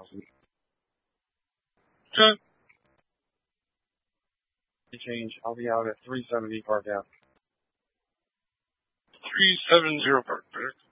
Okay. Change. I'll be out at 370 Park Ave. 370 Park Ave.